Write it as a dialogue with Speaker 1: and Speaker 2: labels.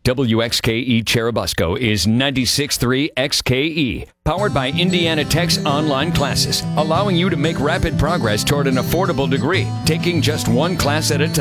Speaker 1: WXKE Cherubusco is 96.3 XKE, powered by Indiana Tech's online classes, allowing you to make rapid progress toward an affordable degree, taking just one class at a time.